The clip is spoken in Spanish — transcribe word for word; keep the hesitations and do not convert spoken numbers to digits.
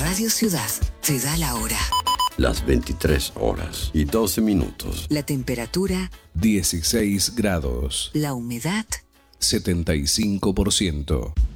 Radio Ciudad te da la hora. Las veintitrés horas y doce minutos. La temperatura dieciséis grados. La humedad setenta y cinco por ciento.